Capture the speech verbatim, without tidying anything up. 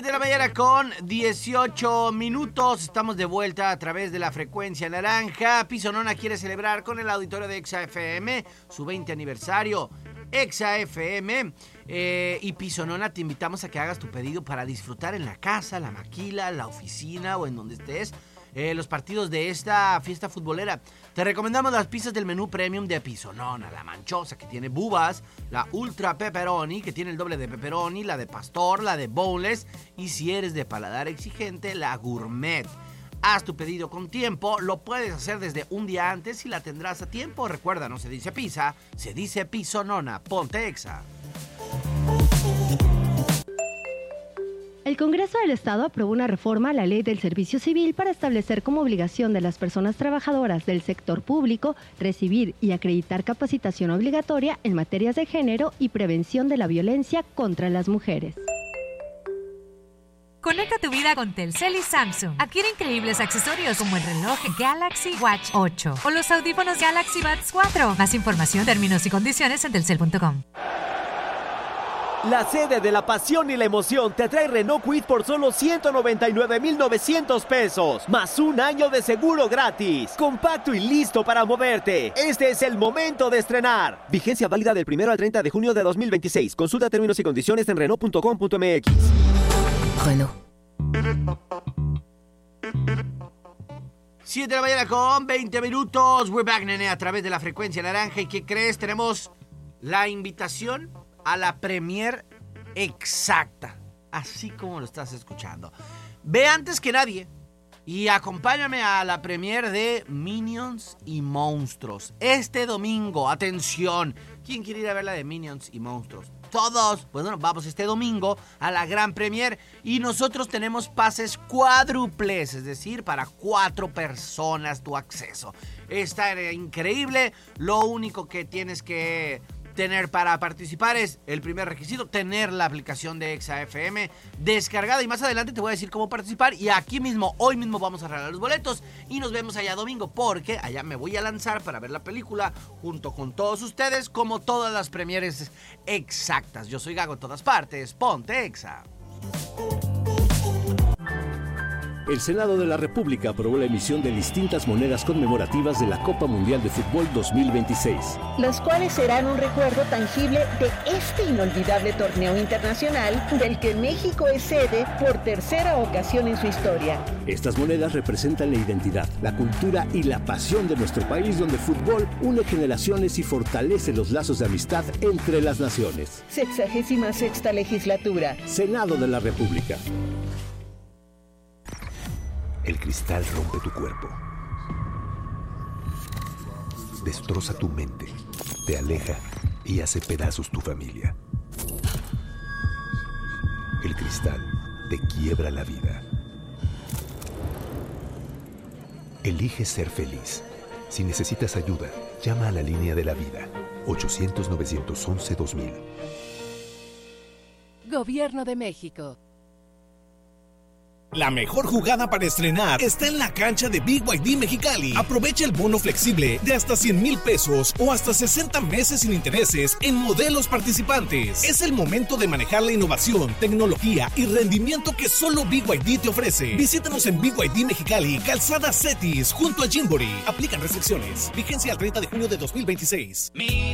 De la mañana con dieciocho minutos, estamos de vuelta a través de la frecuencia naranja. Pisonona quiere celebrar con el auditorio de Exa F M su veinte aniversario. Exa F M eh, y Pisonona, te invitamos a que hagas tu pedido para disfrutar en la casa, la maquila, la oficina o en donde estés eh, los partidos de esta fiesta futbolera. Te recomendamos las pizzas del menú premium de Pisonona, la manchosa que tiene bubas, la ultra pepperoni que tiene el doble de pepperoni, la de pastor, la de boneless y si eres de paladar exigente, la gourmet. Haz tu pedido con tiempo, lo puedes hacer desde un día antes y la tendrás a tiempo. Recuerda, no se dice pizza, se dice Pisonona. Ponte Exa. El Congreso del Estado aprobó una reforma a la Ley del Servicio Civil para establecer como obligación de las personas trabajadoras del sector público recibir y acreditar capacitación obligatoria en materias de género y prevención de la violencia contra las mujeres. Conecta tu vida con Telcel y Samsung. Adquiere increíbles accesorios como el reloj Galaxy Watch ocho o los audífonos Galaxy Buds cuatro. Más información, términos y condiciones en telcel punto com. La sede de la pasión y la emoción te trae Renault Kwid por solo ciento noventa y nueve mil novecientos pesos, más un año de seguro gratis. Compacto y listo para moverte. Este es el momento de estrenar. Vigencia válida del primero al treinta de junio de dos mil veintiséis. Consulta términos y condiciones en renault punto com punto m x. Renault. siete de la mañana con veinte minutos. We're back, nene, a través de la frecuencia naranja. ¿Y qué crees? Tenemos la invitación a la premier exacta, así como lo estás escuchando. Ve antes que nadie y acompáñame a la premier de Minions y Monstruos este domingo. Atención, ¿quién quiere ir a ver la de Minions y Monstruos? Todos. Pues bueno, vamos este domingo a la gran premier y nosotros tenemos pases cuádruples, es decir, para cuatro personas tu acceso. Está increíble. Lo único que tienes que tener para participar es el primer requisito, tener la aplicación de Exa F M descargada, y más adelante te voy a decir cómo participar. Y aquí mismo, hoy mismo vamos a regalar los boletos y nos vemos allá domingo, porque allá me voy a lanzar para ver la película junto con todos ustedes, como todas las premieres exactas. Yo soy Gago en todas partes, ponte Exa. El Senado de la República aprobó la emisión de distintas monedas conmemorativas de la Copa Mundial de Fútbol dos mil veintiséis. Los cuales serán un recuerdo tangible de este inolvidable torneo internacional del que México es sede por tercera ocasión en su historia. Estas monedas representan la identidad, la cultura y la pasión de nuestro país, donde el fútbol une generaciones y fortalece los lazos de amistad entre las naciones. Sexagésima sexta legislatura. Senado de la República. El cristal rompe tu cuerpo, destroza tu mente, te aleja y hace pedazos tu familia. El cristal te quiebra la vida. Elige ser feliz. Si necesitas ayuda, llama a la línea de la vida, ochocientos, novecientos once, dos mil. Gobierno de México. La mejor jugada para estrenar está en la cancha de B Y D Mexicali. Aprovecha el bono flexible de hasta cien mil pesos o hasta sesenta meses sin intereses en modelos participantes. Es el momento de manejar la innovación, tecnología y rendimiento que solo B Y D te ofrece. Visítanos en B Y D Mexicali, Calzada Cetis, junto a Gymboree. Aplican restricciones. Vigencia al treinta de junio de dos mil veintiséis.